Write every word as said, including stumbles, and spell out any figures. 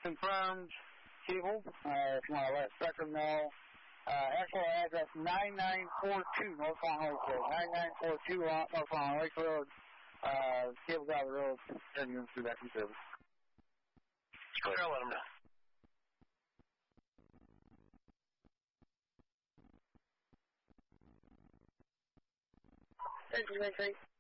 confirmed cable. Uh, if you want to let Spectrum know. Uh, actual address nine nine four two North Long Lake Road. nine nine four two North Long Lake Road. Uh, cable's out of the road. Heading through that service. Clear, I'll let them know. Thank you,